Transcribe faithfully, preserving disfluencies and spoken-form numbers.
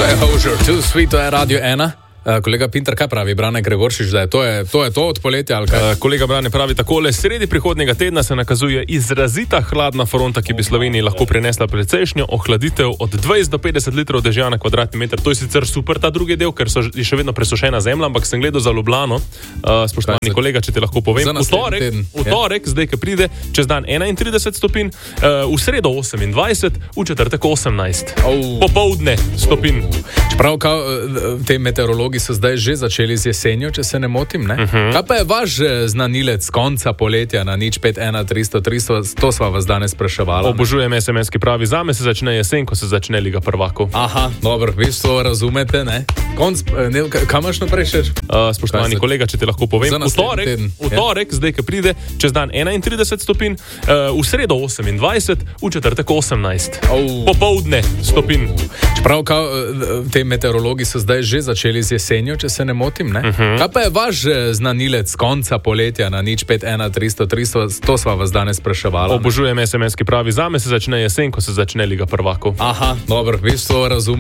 To je Hozier, Too Sweet, to je Radio ena. Uh, kolega Pintar, kaj pravi Brane Gregoršič, da je to, je, to je to od poletja ali kaj? Uh, kolega Brane pravi takole: sredi prihodnjega tedna se nakazuje izrazita hladna fronta, ki bi Sloveniji lahko prinesla precejšnjo ohladitev od dvajset do petdeset litrov dežja na kvadratni meter. To je sicer super, ta drugi del, ker so, je še vedno presušena zemlja, ampak sem gledal za Ljubljano. Uh, spoštovani Kaj, kolega, če ti lahko povem, v torek, v torek zdaj, ki pride, čez dan enaintrideset stopinj, uh, v sredo osemindvajset, v četrtek osemnajst. Oh. Popoldne stopinj. Čeprav kao, te meteorologi so zdaj že začeli z jesenjo, če se ne motim, ne? Uh-huh. Kaj pa je vaš znanilec konca poletja na nič pet ena tristo tristo? To sva vas danes spraševala. Obožujem es em es, ki pravi: zame se začne jesen, ko se začne Liga prvakov. Aha, dobro, vi to razumete, ne? Konc, ne, kaj imaš naprej še? Uh, spoštovani kolega, če ti lahko povem, v torek, teden, v torek zdaj, ki pride, čez dan enaintrideset stopinj, uh, v sredo osemindvajset, v četrtek osemnajst. Oh. Popoldne stopinj. Čeprav kao, te meteorologi so zdaj že začeli z jesenjo, če se ne motim, ne? Uh-huh. Kaj pa je vaš znanilec konca poletja na nič pet ena tristo tristo? To sva vas danes spraševala. Obožujem es em es, ki pravi: zame se začne jesen, ko se začne Liga prvakov. Aha, dobro, vi to razumete.